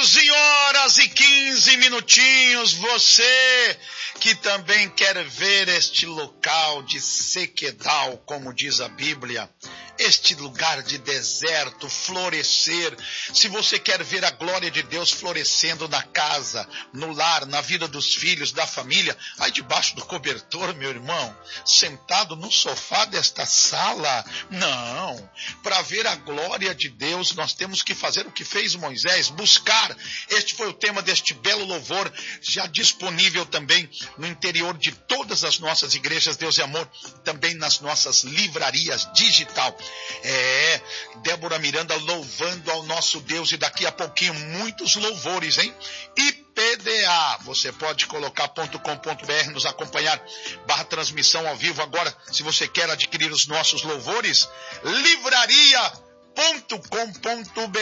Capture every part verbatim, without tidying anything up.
onze horas e quinze minutinhos, você que também quer ver este local de sequedal, como diz a Bíblia, este lugar de deserto florescer, se você quer ver a glória de Deus florescendo na casa, no lar, na vida dos filhos, da família, aí debaixo do cobertor, meu irmão, sentado no sofá desta sala, não, para ver a glória de Deus, nós temos que fazer o que fez Moisés, buscar. Este foi o tema deste belo louvor, já disponível também no interior de todas as nossas igrejas, Deus e Amor, também nas nossas livrarias digital. É, Débora Miranda louvando ao nosso Deus, e daqui a pouquinho muitos louvores, hein? I P D A, você pode colocar .com.br, nos acompanhar, barra transmissão ao vivo. Agora, se você quer adquirir os nossos louvores, livraria ponto com ponto br,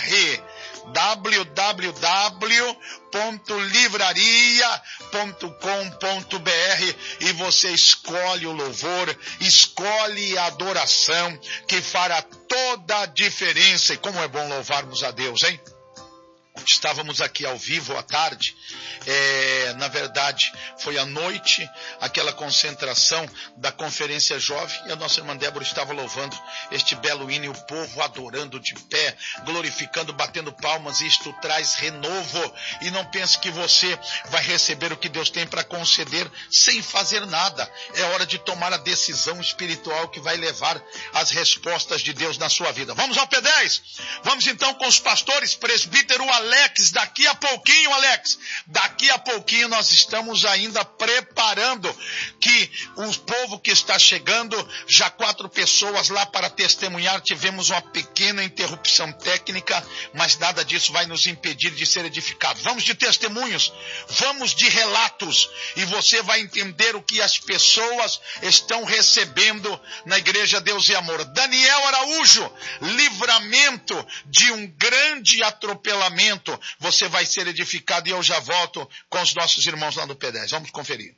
w w w ponto livraria ponto com ponto br, e você escolhe o louvor, escolhe a adoração que fará toda a diferença. E como é bom louvarmos a Deus, hein? Estávamos aqui ao vivo à tarde, é, na verdade foi à noite, aquela concentração da Conferência Jovem, e a nossa irmã Débora estava louvando este belo hino, e o povo adorando de pé, glorificando, batendo palmas. E isto traz renovo, e não pense que você vai receber o que Deus tem para conceder sem fazer nada. É hora de tomar a decisão espiritual que vai levar as respostas de Deus na sua vida. Vamos ao P dez? Vamos então com os pastores, presbítero Alex, daqui a pouquinho, Alex, daqui a pouquinho nós estamos ainda preparando que o povo que está chegando, já quatro pessoas lá para testemunhar, tivemos uma pequena interrupção técnica, mas nada disso vai nos impedir de ser edificados. Vamos de testemunhos, vamos de relatos, e você vai entender o que as pessoas estão recebendo na Igreja Deus e Amor. Daniel Araújo, livramento de um grande atropelamento. Você vai ser edificado, e eu já volto com os nossos irmãos lá do P dez. Vamos conferir.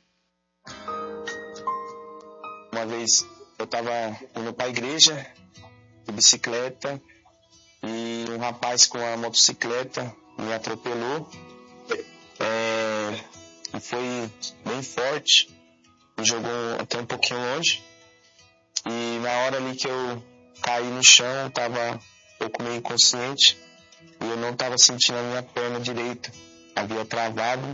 Uma vez eu estava indo para a igreja de bicicleta, e um rapaz com a motocicleta me atropelou. É, e foi bem forte, me jogou até um pouquinho longe, e na hora ali que eu caí no chão, eu estava um pouco meio inconsciente, e eu não estava sentindo a minha perna direita, havia travado.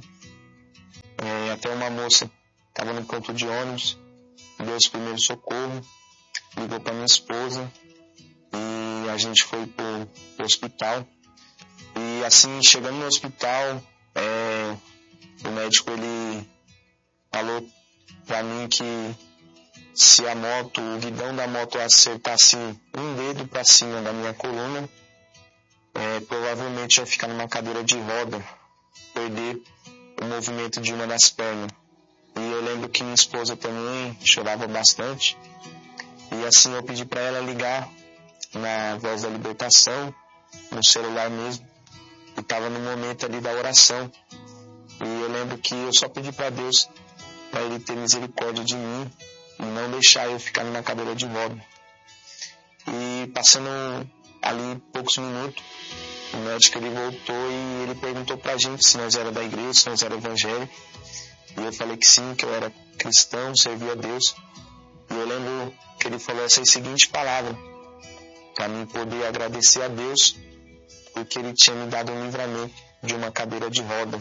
É, até uma moça estava no ponto de ônibus, deu os primeiros socorros, ligou para minha esposa, e a gente foi para o hospital. E assim, chegando no hospital, é, o médico ele falou para mim que se a moto, o guidão da moto acertasse um dedo para cima da minha coluna, É, provavelmente eu ia ficar numa cadeira de roda, perder o movimento de uma das pernas. E eu lembro que minha esposa também chorava bastante, e assim eu pedi para ela ligar na Voz da Libertação, no celular mesmo, e estava no momento ali da oração. E eu lembro que eu só pedi para Deus, para Ele ter misericórdia de mim e não deixar eu ficar numa cadeira de roda. E passando ali poucos minutos, o médico ele voltou e ele perguntou pra gente se nós era da igreja, se nós era evangélico. E eu falei que sim, que eu era cristão, servia a Deus. E eu lembro que ele falou essas seguintes palavras, para mim poder agradecer a Deus, porque ele tinha me dado um livramento de uma cadeira de roda.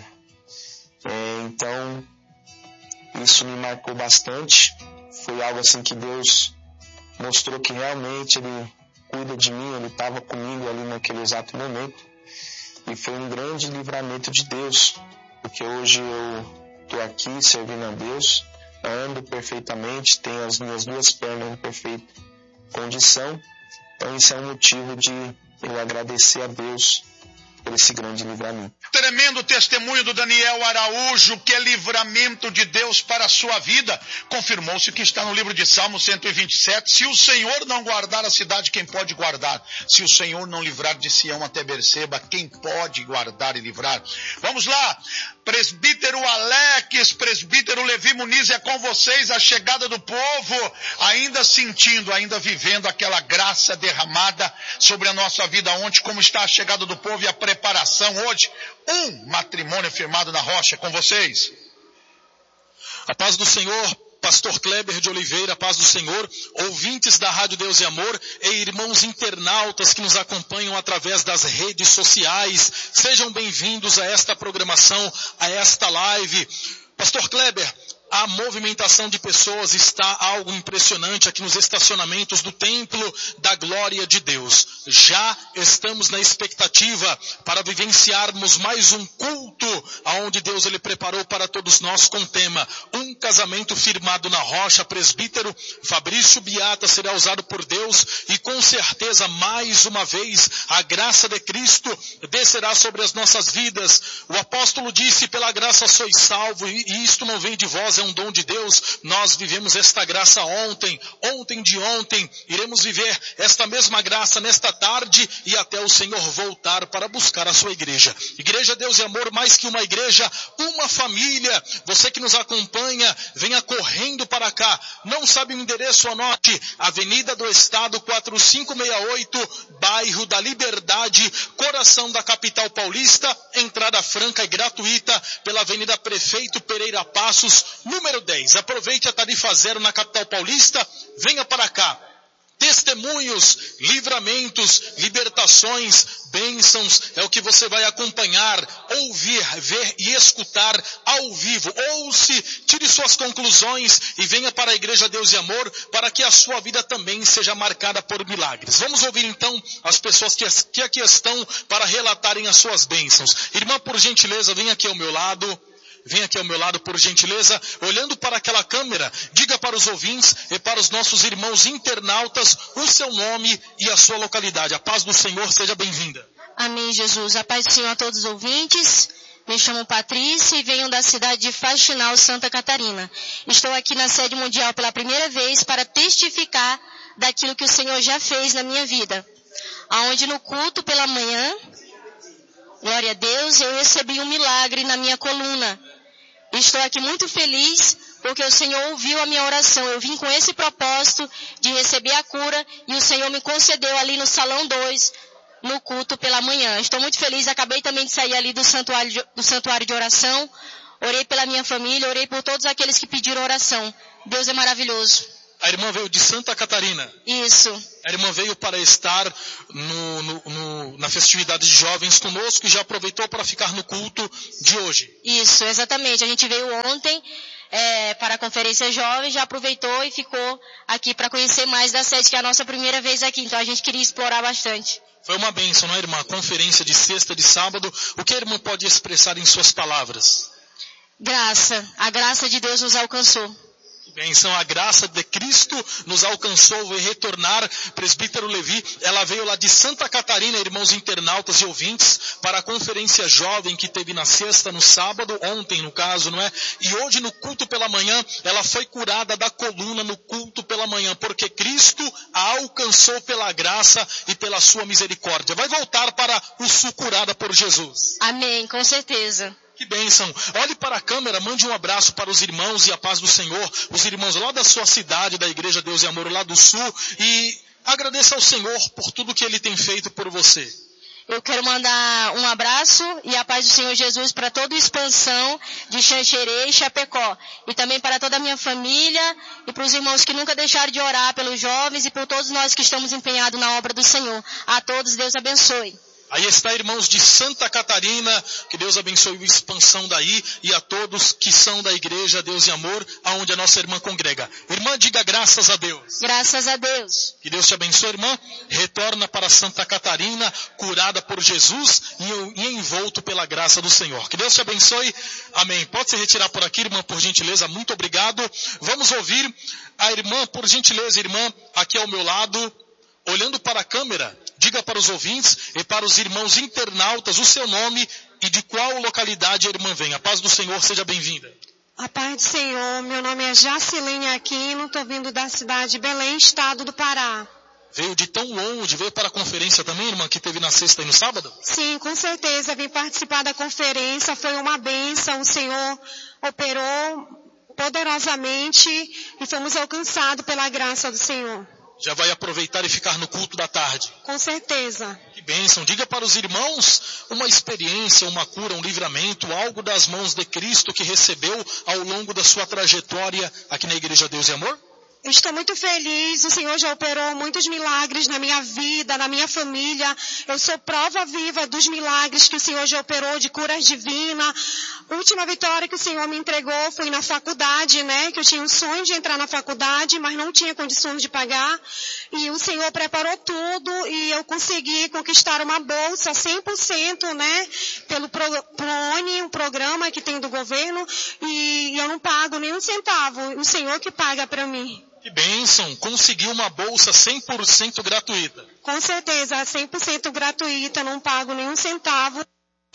É, então, isso me marcou bastante. Foi algo assim que Deus mostrou que realmente Ele cuida de mim, Ele estava comigo ali naquele exato momento. E foi um grande livramento de Deus, porque hoje eu estou aqui servindo a Deus, ando perfeitamente, tenho as minhas duas pernas em perfeita condição. Então isso é um motivo de eu agradecer a Deus por esse grande livramento. Tremendo testemunho do Daniel Araújo, que é livramento de Deus para a sua vida. Confirmou-se o que está no livro de Salmos cento e vinte e sete. Se o Senhor não guardar a cidade, quem pode guardar? Se o Senhor não livrar de Sião até Berseba, quem pode guardar e livrar? Vamos lá, presbítero Alex, presbítero Levi Muniz, é com vocês a chegada do povo, ainda sentindo, ainda vivendo aquela graça derramada sobre a nossa vida ontem. Como está a chegada do povo e a preparação separação hoje. Um matrimônio firmado na rocha com vocês. A paz do Senhor, pastor Kleber de Oliveira, a paz do Senhor, ouvintes da Rádio Deus e Amor e irmãos internautas que nos acompanham através das redes sociais. Sejam bem-vindos a esta programação, a esta live. Pastor Kleber, a movimentação de pessoas está algo impressionante aqui nos estacionamentos do Templo da Glória de Deus. Já estamos na expectativa para vivenciarmos mais um culto aonde Deus ele preparou para todos nós com o tema Um Casamento Firmado na Rocha. Presbítero Fabrício Biata será usado por Deus e com certeza mais uma vez a graça de Cristo descerá sobre as nossas vidas. O apóstolo disse, pela graça sois salvos, e isto não vem de vós, é um dom de Deus. Nós vivemos esta graça ontem, ontem de ontem, iremos viver esta mesma graça nesta tarde e até o Senhor voltar para buscar a sua igreja. Igreja Deus e Amor, mais que uma igreja, uma família. Você que nos acompanha, venha correndo para cá. Não sabe o endereço? Anote: Avenida do Estado quatro cinco seis oito, bairro da Liberdade, coração da capital paulista. Entrada franca e gratuita pela Avenida Prefeito Pereira Passos, número dez. Aproveite a tarifa zero na capital paulista, venha para cá. Testemunhos, livramentos, libertações, bênçãos, é o que você vai acompanhar, ouvir, ver e escutar ao vivo. Ouça, tire suas conclusões e venha para a Igreja Deus e Amor para que a sua vida também seja marcada por milagres. Vamos ouvir então as pessoas que, que aqui estão para relatarem as suas bênçãos. Irmã, por gentileza, venha aqui ao meu lado. Vem aqui ao meu lado, por gentileza, olhando para aquela câmera, diga para os ouvintes e para os nossos irmãos internautas o seu nome e a sua localidade. A paz do Senhor, seja bem-vinda. Amém, Jesus. A paz do Senhor a todos os ouvintes. Me chamo Patrícia e venho da cidade de Faxinal, Santa Catarina. Estou aqui na sede mundial pela primeira vez para testificar daquilo que o Senhor já fez na minha vida. Aonde no culto pela manhã, glória a Deus, eu recebi um milagre na minha coluna. Estou aqui muito feliz porque o Senhor ouviu a minha oração. Eu vim com esse propósito de receber a cura e o Senhor me concedeu ali no Salão dois, no culto pela manhã. Estou muito feliz, acabei também de sair ali do santuário de, do santuário de oração. Orei pela minha família, orei por todos aqueles que pediram oração. Deus é maravilhoso. A irmã veio de Santa Catarina. Isso. A irmã veio para estar no, no, no, na festividade de jovens conosco e já aproveitou para ficar no culto de hoje. Isso, exatamente. A gente veio ontem é, para a conferência jovem, já aproveitou e ficou aqui para conhecer mais da sede, que é a nossa primeira vez aqui. Então a gente queria explorar bastante. Foi uma bênção, não é, irmã? Conferência de sexta, de sábado. O que a irmã pode expressar em suas palavras? Graça. A graça de Deus nos alcançou. Bênção, a graça de Cristo nos alcançou. Vai retornar, presbítero Levi, ela veio lá de Santa Catarina, irmãos internautas e ouvintes, para a conferência jovem que teve na sexta, no sábado, ontem no caso, não é? E hoje no culto pela manhã, ela foi curada da coluna no culto pela manhã, porque Cristo a alcançou pela graça e pela sua misericórdia. Vai voltar para o sul curada por Jesus. Amém, com certeza. Que bênção. Olhe para a câmera, mande um abraço para os irmãos e a paz do Senhor, os irmãos lá da sua cidade, da Igreja Deus e Amor, lá do sul, e agradeça ao Senhor por tudo que Ele tem feito por você. Eu quero mandar um abraço e a paz do Senhor Jesus para toda a expansão de Xanxerê e Chapecó, e também para toda a minha família e para os irmãos que nunca deixaram de orar pelos jovens e por todos nós que estamos empenhados na obra do Senhor. A todos, Deus abençoe. Aí está, irmãos de Santa Catarina, que Deus abençoe a expansão daí e a todos que são da Igreja Deus e Amor, aonde a nossa irmã congrega. Irmã, diga graças a Deus. Graças a Deus. Que Deus te abençoe, irmã. Retorna para Santa Catarina, curada por Jesus e envolto pela graça do Senhor. Que Deus te abençoe. Amém. Pode se retirar por aqui, irmã, por gentileza. Muito obrigado. Vamos ouvir a irmã, por gentileza, irmã, aqui ao meu lado, olhando para a câmera. Diga para os ouvintes e para os irmãos internautas o seu nome e de qual localidade a irmã vem. A paz do Senhor, seja bem-vinda. A paz do Senhor, meu nome é Jacilene Aquino, estou vindo da cidade de Belém, estado do Pará. Veio de tão longe, veio para a conferência também, irmã, que teve na sexta e no sábado? Sim, com certeza, vim participar da conferência, foi uma bênção, o Senhor operou poderosamente e fomos alcançados pela graça do Senhor. Já vai aproveitar e ficar no culto da tarde? Com certeza. Que bênção. Diga para os irmãos uma experiência, uma cura, um livramento, algo das mãos de Cristo que recebeu ao longo da sua trajetória aqui na Igreja Deus e Amor. Eu estou muito feliz, o Senhor já operou muitos milagres na minha vida, na minha família. Eu sou prova viva dos milagres que o Senhor já operou, de curas divinas. A última vitória que o Senhor me entregou foi na faculdade, né? Que eu tinha um sonho de entrar na faculdade, mas não tinha condições de pagar. E o Senhor preparou tudo e eu consegui conquistar uma bolsa cem por cento, né? Pelo ProUni, um programa que tem do governo. E eu não pago nem um centavo. O Senhor que paga para mim. Que bênção, conseguiu uma bolsa cem por cento gratuita. Com certeza, cem por cento gratuita, não pago nenhum centavo.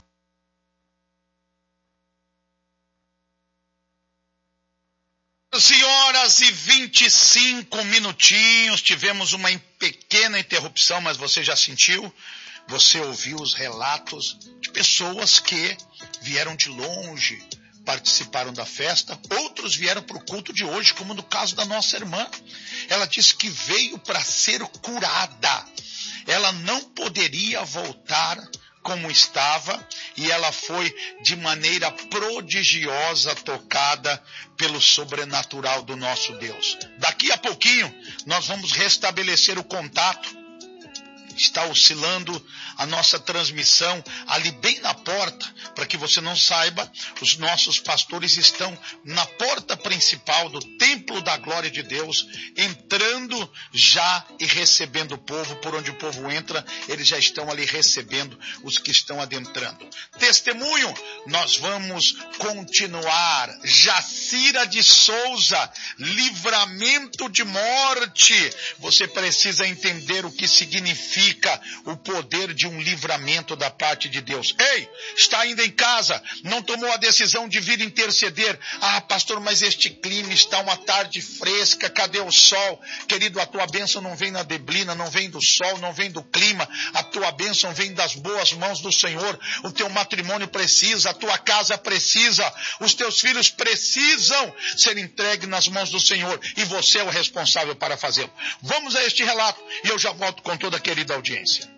Senhoras e vinte e cinco minutinhos, tivemos uma pequena interrupção, mas você já sentiu? Você ouviu os relatos de pessoas que vieram de longe, participaram da festa, outros vieram para o culto de hoje, como no caso da nossa irmã. Ela disse que veio para ser curada. Ela não poderia voltar como estava e ela foi de maneira prodigiosa tocada pelo sobrenatural do nosso Deus. Daqui a pouquinho nós vamos restabelecer o contato. Está oscilando a nossa transmissão ali bem na porta, para que você não saiba, os nossos pastores estão na porta principal do templo da glória de Deus, entrando já e recebendo o povo. Por onde o povo entra, eles já estão ali recebendo os que estão adentrando. Testemunho, nós vamos continuar. Jacira de Souza, livramento de morte. Você precisa entender o que significa o poder de um livramento da parte de Deus. Ei, está ainda em casa, não tomou a decisão de vir interceder. Ah, pastor, mas este clima está uma tarde fresca, cadê o sol? Querido, a tua bênção não vem na neblina, não vem do sol, não vem do clima. A tua bênção vem das boas mãos do Senhor. O teu matrimônio precisa, a tua casa precisa, os teus filhos precisam ser entregues nas mãos do Senhor e você é o responsável para fazê-lo. Vamos a este relato e eu já volto com toda a querida audiência.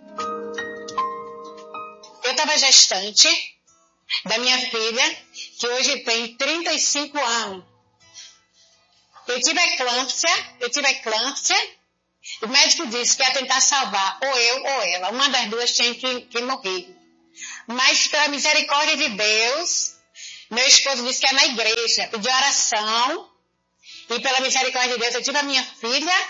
Eu estava gestante da minha filha, que hoje tem trinta e cinco anos. Eu tive eclâmpsia, eu tive eclâmpsia, o médico disse que ia tentar salvar ou eu ou ela. Uma das duas tinha que, que morrer. Mas pela misericórdia de Deus, meu esposo disse que é na igreja, pediu oração, e pela misericórdia de Deus eu tive a minha filha,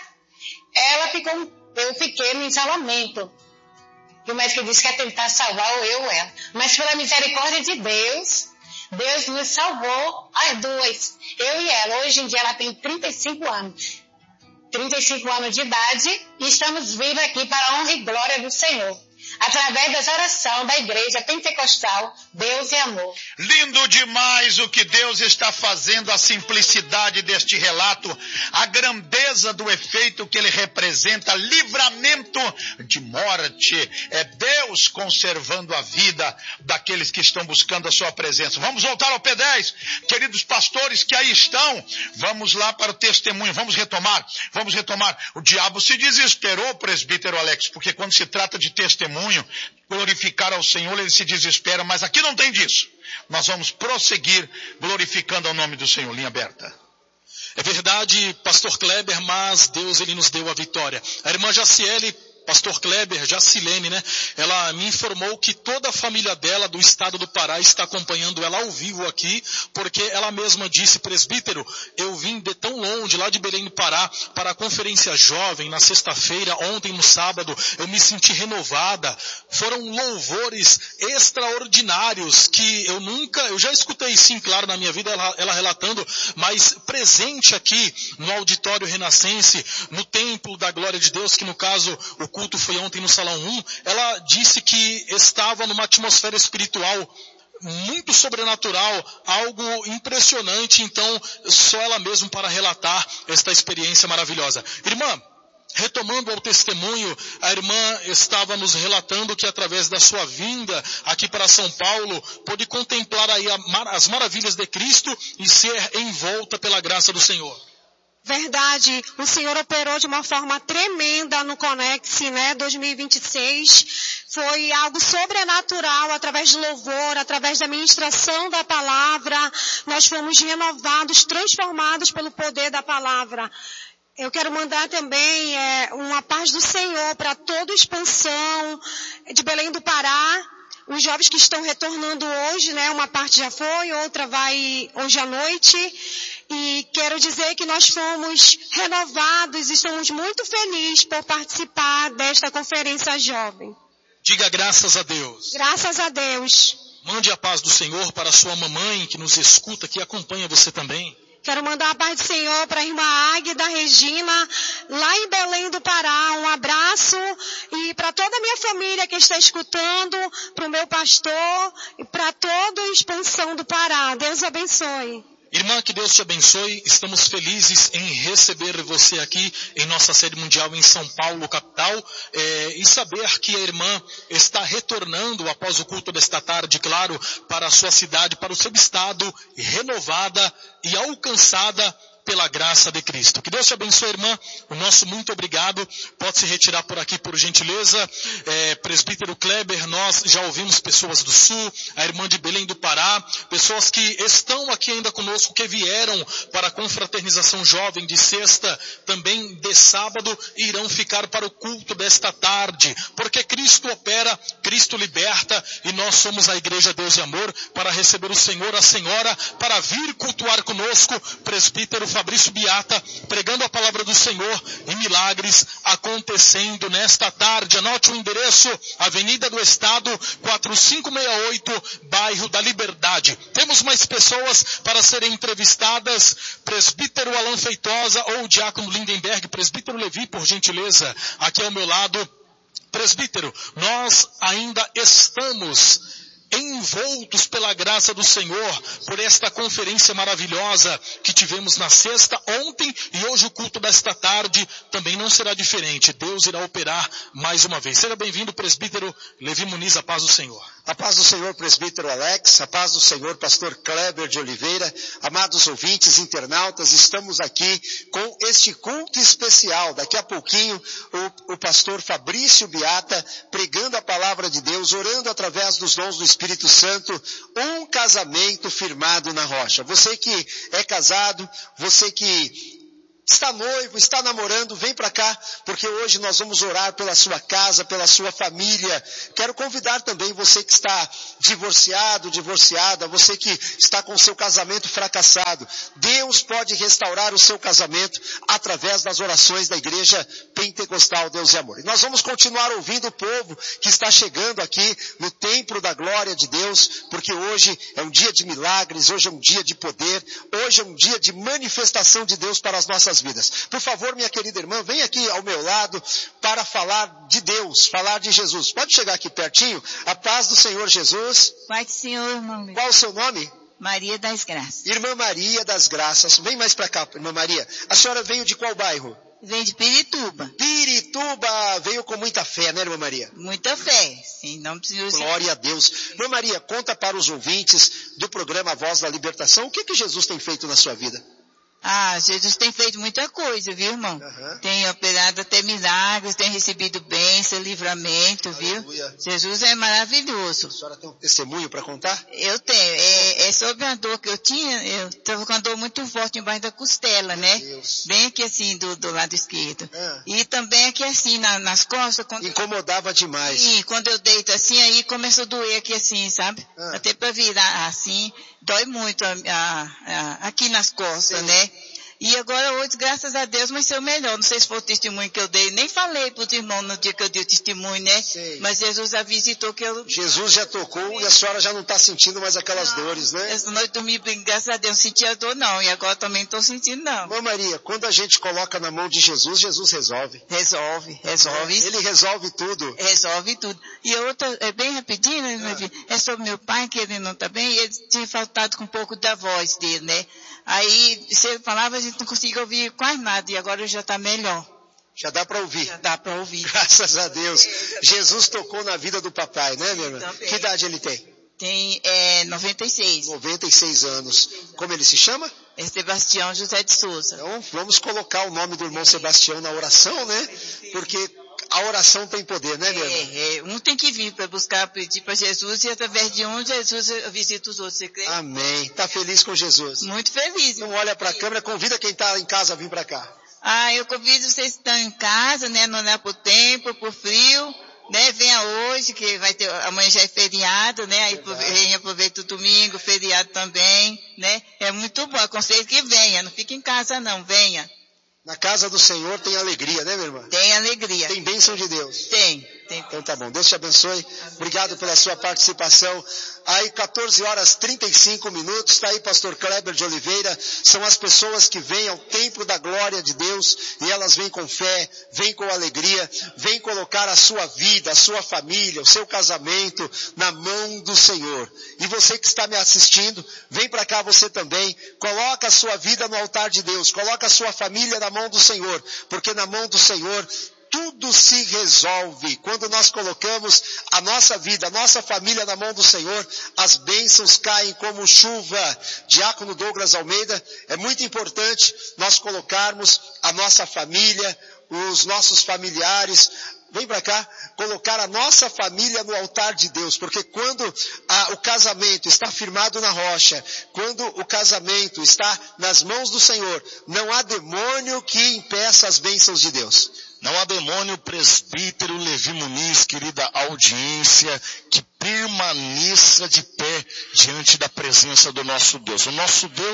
ela ficou... Eu fiquei no isolamento. E o médico disse que ia tentar salvar ou eu ou ela. Mas pela misericórdia de Deus, Deus nos salvou as duas. Eu e ela. Hoje em dia ela tem trinta e cinco anos. trinta e cinco anos de idade. E estamos vivos aqui para a honra e glória do Senhor. Através das orações da igreja pentecostal, Deus é amor. Lindo demais o que Deus está fazendo, a simplicidade deste relato, a grandeza do efeito que ele representa, livramento de morte, é Deus conservando a vida daqueles que estão buscando a sua presença. Vamos voltar ao P dez, queridos pastores que aí estão, vamos lá para o testemunho, vamos retomar, vamos retomar. O diabo se desesperou, presbítero Alex, porque quando se trata de testemunho, glorificar ao Senhor, ele se desespera, mas aqui não tem disso. Nós vamos prosseguir glorificando ao nome do Senhor. Linha aberta. É verdade, pastor Kleber, mas Deus ele nos deu a vitória. A irmã Jaciele, pastor Kleber, Jacilene, né? Ela me informou que toda a família dela do estado do Pará está acompanhando ela ao vivo aqui, porque ela mesma disse, presbítero, eu vim de tão longe, lá de Belém do Pará, para a conferência jovem, na sexta-feira, ontem no sábado, eu me senti renovada. Foram louvores extraordinários que eu nunca, eu já escutei sim, claro, na minha vida, ela, ela relatando, mas presente aqui no auditório renascense, no templo da glória de Deus, que no caso, o culto foi ontem no Salão um, ela disse que estava numa atmosfera espiritual muito sobrenatural, algo impressionante, então só ela mesma para relatar esta experiência maravilhosa. Irmã, retomando ao testemunho, a irmã estava nos relatando que através da sua vinda aqui para São Paulo, pôde contemplar aí as maravilhas de Cristo e ser envolta pela graça do Senhor. Verdade, o Senhor operou de uma forma tremenda no Conex, né, dois mil e vinte e seis. Foi algo sobrenatural, através de louvor, através da ministração da palavra. Nós fomos renovados, transformados pelo poder da palavra. Eu quero mandar também é, uma paz do Senhor para toda a expansão de Belém do Pará. Os jovens que estão retornando hoje, né, uma parte já foi, outra vai hoje à noite. E quero dizer que nós fomos renovados e estamos muito felizes por participar desta conferência jovem. Diga graças a Deus. Graças a Deus. Mande a paz do Senhor para sua mamãe que nos escuta, que acompanha você também. Quero mandar a paz do Senhor para a irmã Águida Regina, lá em Belém do Pará. Um abraço. E para toda a minha família que está escutando, para o meu pastor e para toda a expansão do Pará. Deus abençoe. Irmã, que Deus te abençoe. Estamos felizes em receber você aqui em nossa sede mundial em São Paulo, capital, é, e saber que a irmã está retornando após o culto desta tarde, claro, para a sua cidade, para o seu estado, renovada e alcançada pela graça de Cristo. Que Deus te abençoe, irmã. O nosso muito obrigado. Pode se retirar por aqui, por gentileza. É, presbítero Kleber, nós já ouvimos pessoas do Sul, a irmã de Belém do Pará, pessoas que estão aqui ainda conosco, que vieram para a confraternização jovem de sexta, também de sábado, e irão ficar para o culto desta tarde. Porque Cristo opera, Cristo liberta, e nós somos a Igreja Deus e Amor para receber o Senhor, a Senhora, para vir cultuar conosco, presbítero Fabrício Biata, pregando a palavra do Senhor e milagres acontecendo nesta tarde. Anote o endereço, Avenida do Estado, quatrocentos e sessenta e oito, bairro da Liberdade. Temos mais pessoas para serem entrevistadas, presbítero Alan Feitosa ou o diácono Lindenberg, presbítero Levi, por gentileza, aqui ao meu lado. Presbítero, nós ainda estamos envoltos pela graça do Senhor, por esta conferência maravilhosa que tivemos na sexta, ontem e hoje o culto desta tarde também não será diferente. Deus irá operar mais uma vez. Seja bem-vindo, presbítero Levi Muniz, a paz do Senhor. A paz do Senhor, presbítero Alex, a paz do Senhor, pastor Kleber de Oliveira, amados ouvintes, internautas, estamos aqui com este culto especial. Daqui a pouquinho, o, o pastor Fabrício Biata pregando a palavra de Deus, orando através dos dons do Espírito Santo, um casamento firmado na rocha. Você que é casado, você que está noivo, está namorando, vem para cá, porque hoje nós vamos orar pela sua casa, pela sua família. Quero convidar também você que está divorciado, divorciada, você que está com o seu casamento fracassado. Deus pode restaurar o seu casamento através das orações da Igreja Pentecostal Deus e Amor. E nós vamos continuar ouvindo o povo que está chegando aqui no Templo da Glória de Deus, porque hoje é um dia de milagres, hoje é um dia de poder, hoje é um dia de manifestação de Deus para as nossas vidas. Por favor, minha querida irmã, vem aqui ao meu lado para falar de Deus, falar de Jesus. Pode chegar aqui pertinho? A paz do Senhor Jesus. Pai do Senhor, irmão. Qual o seu nome? Maria das Graças. Irmã Maria das Graças. Vem mais para cá, irmã Maria. A senhora veio de qual bairro? Vem de Pirituba. Pirituba. Veio com muita fé, né, irmã Maria? Muita fé. Sim, não precisa. Glória a Deus. Irmã Maria, conta para os ouvintes do programa Voz da Libertação, o que que Jesus tem feito na sua vida? Ah, Jesus tem feito muita coisa, viu, irmão? Uhum. Tem operado até milagres, tem recebido bênção, livramento, Aleluia. Viu? Jesus é maravilhoso. A senhora tem um testemunho para contar? Eu tenho. É, é sobre a dor que eu tinha, eu estava com a dor muito forte embaixo da costela, né? Deus. Bem aqui assim, do, do lado esquerdo. Ah. E também aqui assim, na, nas costas. Quando... Incomodava demais. Sim, quando eu deito assim, aí começa a doer aqui assim, sabe? Ah. Até para virar assim, dói muito a, a, a, aqui nas costas, sim. Né? E agora hoje, graças a Deus, vai ser o melhor. Não sei se foi o testemunho que eu dei. Nem falei para os irmãos no dia que eu dei o testemunho, né? Sei. Mas Jesus já visitou que eu... Jesus já tocou e a senhora já não está sentindo mais aquelas não, dores, né? Essa noite eu dormi bem, graças a Deus, não senti a dor não. E agora também não estou sentindo não. Irmã Maria, quando a gente coloca na mão de Jesus, Jesus resolve. Resolve, resolve. Ele resolve tudo. Resolve tudo. E outra, é bem rapidinho, né? Ah. É sobre meu pai, que ele não está bem, e ele tinha faltado com um pouco da voz dele, né? Aí, se ele falava, a gente não conseguia ouvir quase nada, e agora já está melhor. Já dá para ouvir. Já dá para ouvir. Graças a Deus. Jesus tocou na vida do papai, né, minha irmã? Que idade ele tem? Tem é, noventa e seis. noventa e seis anos. Como ele se chama? É Sebastião José de Souza. Então, vamos colocar o nome do irmão Sebastião na oração, né? Porque a oração tem poder, né, minha irmã? É, é, um tem que vir para buscar, pedir para Jesus, e através de um, Jesus visita os outros. Você crê? Amém. Tá feliz com Jesus? Muito feliz. Então olha para a câmera, convida quem está em casa a vir para cá. Ah, eu convido vocês que estão em casa, né? Não é por tempo, por frio, né? Venha hoje, que vai ter, amanhã já é feriado, né? Aí venha, aproveita o domingo, feriado também, né? É muito bom. Aconselho que venha, não fique em casa não, venha. Na casa do Senhor tem alegria, né, minha irmã? Tem alegria. Tem bênção de Deus. Tem, tem. Então tá bom, Deus te abençoe. Obrigado pela sua participação. Aí, quatorze horas e trinta e cinco minutos, está aí pastor Kleber de Oliveira. São as pessoas que vêm ao templo da glória de Deus e elas vêm com fé, vêm com alegria, vêm colocar a sua vida, a sua família, o seu casamento na mão do Senhor. E você que está me assistindo, vem para cá você também, coloca a sua vida no altar de Deus, coloca a sua família na mão do Senhor, porque na mão do Senhor tudo se resolve. Quando nós colocamos a nossa vida, a nossa família na mão do Senhor, as bênçãos caem como chuva. Diácono Douglas Almeida, é muito importante nós colocarmos a nossa família, os nossos familiares, vem para cá, colocar a nossa família no altar de Deus, porque quando a, o casamento está firmado na rocha, quando o casamento está nas mãos do Senhor, não há demônio que impeça as bênçãos de Deus. Não há demônio, presbítero Levi Muniz, querida audiência, que permaneça de pé diante da presença do nosso Deus. O nosso Deus